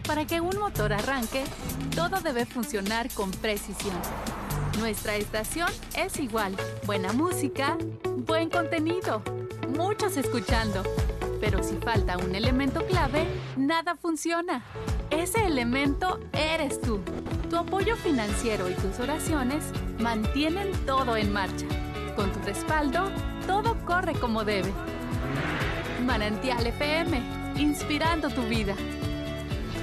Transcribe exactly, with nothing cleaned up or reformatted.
Para que un motor arranque, todo debe funcionar con precisión. Nuestra estación es igual. Buena música, buen contenido, muchos escuchando. Pero si falta un elemento clave, nada funciona. Ese elemento eres tú. Tu apoyo financiero y tus oraciones mantienen todo en marcha. Con tu respaldo, todo corre como debe. Manantial F M, inspirando tu vida.